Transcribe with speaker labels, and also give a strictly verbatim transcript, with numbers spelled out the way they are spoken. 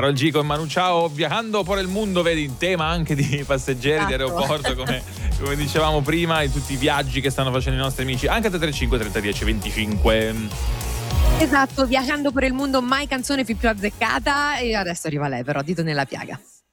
Speaker 1: Carol G con Manu Chao, viajando por il mondo, vedi, in tema anche di passeggeri
Speaker 2: Esatto.
Speaker 1: di aeroporto, come, come dicevamo prima, e tutti i viaggi che stanno facendo i nostri amici, anche tre tre cinque trenta dieci venticinque.
Speaker 2: Esatto, viaggiando per il mondo, mai canzone più più azzeccata. E adesso arriva lei però, dito nella piaga.